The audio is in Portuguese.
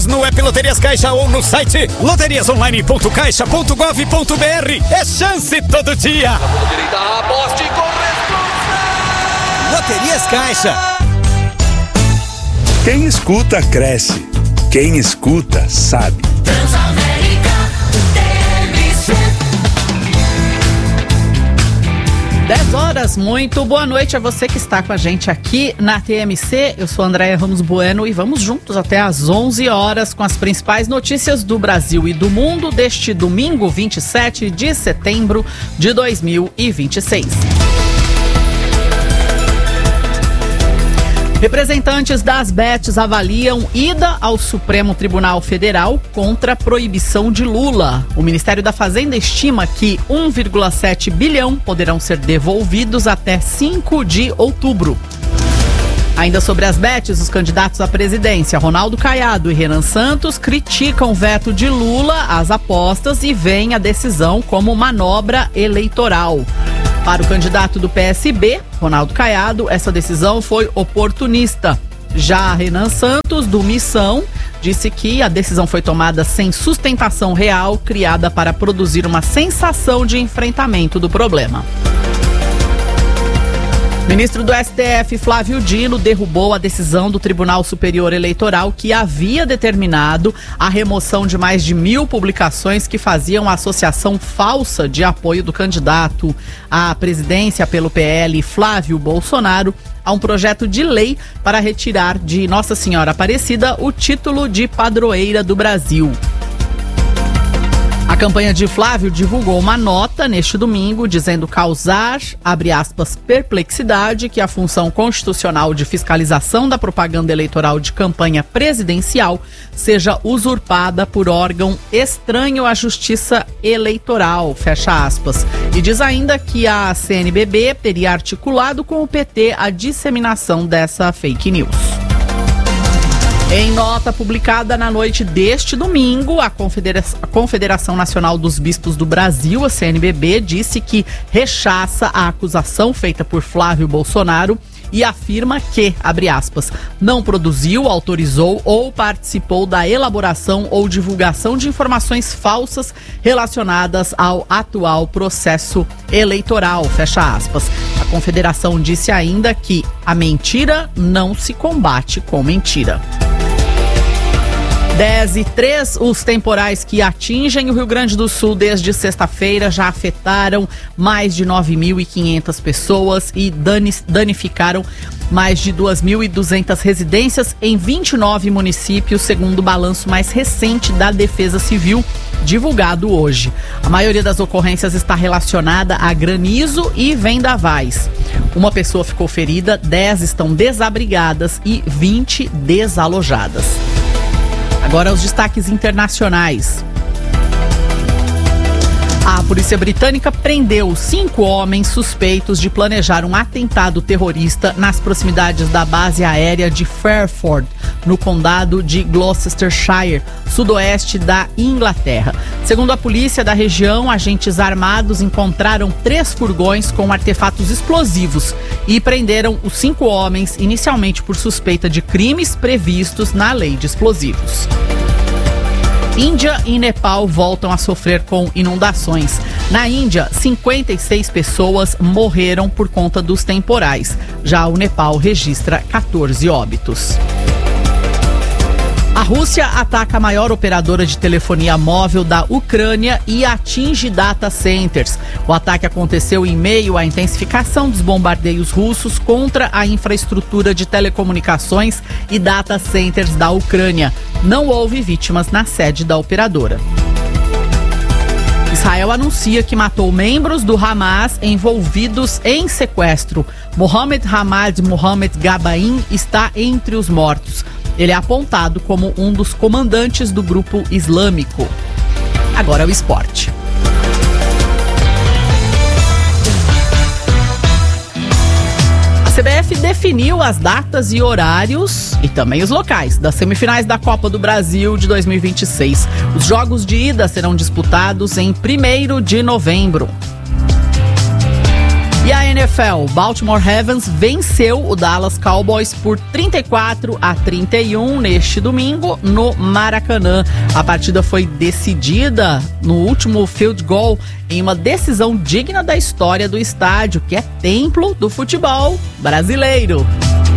no app Loterias Caixa ou no site loteriasonline.caixa.gov.br. É chance todo dia. Aposte com responsabilidade. Loterias Caixa. Quem escuta, cresce. Quem escuta, sabe. Transamérica, TMC. 10 horas, muito boa noite a você que está com a gente aqui na TMC. Eu sou Andréia Ramos Bueno e vamos juntos até às 11 horas com as principais notícias do Brasil e do mundo deste domingo, 27 de setembro de 2026. Representantes das bets avaliam ida ao Supremo Tribunal Federal contra a proibição de Lula. O Ministério da Fazenda estima que 1,7 bilhão poderão ser devolvidos até 5 de outubro. Ainda sobre as bets, os candidatos à presidência, Ronaldo Caiado e Renan Santos, criticam o veto de Lula às apostas e veem a decisão como manobra eleitoral. Para o candidato do PSB, Ronaldo Caiado, essa decisão foi oportunista. Já Renan Santos, do Missão, disse que a decisão foi tomada sem sustentação real, criada para produzir uma sensação de enfrentamento do problema. O ministro do STF, Flávio Dino, derrubou a decisão do Tribunal Superior Eleitoral que havia determinado a remoção de mais de 1.000 publicações que faziam a associação falsa de apoio do candidato à presidência pelo PL, Flávio Bolsonaro, a um projeto de lei para retirar de Nossa Senhora Aparecida o título de padroeira do Brasil. A campanha de Flávio divulgou uma nota neste domingo dizendo causar, abre aspas, perplexidade que a função constitucional de fiscalização da propaganda eleitoral de campanha presidencial seja usurpada por órgão estranho à justiça eleitoral, fecha aspas. E diz ainda que a CNBB teria articulado com o PT a disseminação dessa fake news. Em nota publicada na noite deste domingo, a Confederação Nacional dos Bispos do Brasil, a CNBB, disse que rechaça a acusação feita por Flávio Bolsonaro e afirma que, abre aspas, não produziu, autorizou ou participou da elaboração ou divulgação de informações falsas relacionadas ao atual processo eleitoral, fecha aspas. A Confederação disse ainda que a mentira não se combate com mentira. 10h03, os temporais que atingem o Rio Grande do Sul desde sexta-feira já afetaram mais de 9.500 pessoas e danificaram mais de 2.200 residências em 29 municípios, segundo o balanço mais recente da Defesa Civil, divulgado hoje. A maioria das ocorrências está relacionada a granizo e vendavais. Uma pessoa ficou ferida, 10 estão desabrigadas e 20 desalojadas. Agora os destaques internacionais. A polícia britânica prendeu 5 homens suspeitos de planejar um atentado terrorista nas proximidades da base aérea de Fairford, no condado de Gloucestershire, sudoeste da Inglaterra. Segundo a polícia da região, agentes armados encontraram 3 furgões com artefatos explosivos e prenderam os 5 homens, inicialmente por suspeita de crimes previstos na lei de explosivos. Índia e Nepal voltam a sofrer com inundações. Na Índia, 56 pessoas morreram por conta dos temporais. Já o Nepal registra 14 óbitos. A Rússia ataca a maior operadora de telefonia móvel da Ucrânia e atinge data centers. O ataque aconteceu em meio à intensificação dos bombardeios russos contra a infraestrutura de telecomunicações e data centers da Ucrânia. Não houve vítimas na sede da operadora. Israel anuncia que matou membros do Hamas envolvidos em sequestro. Mohamed Hamad Mohamed Gabain está entre os mortos. Ele é apontado como um dos comandantes do grupo islâmico. Agora o esporte. A CBF definiu as datas e horários e também os locais das semifinais da Copa do Brasil de 2026. Os jogos de ida serão disputados em 1º de novembro. E a NFL, Baltimore Ravens venceu o Dallas Cowboys por 34-31 neste domingo no Maracanã. A partida foi decidida no último field goal em uma decisão digna da história do estádio, que é templo do futebol brasileiro.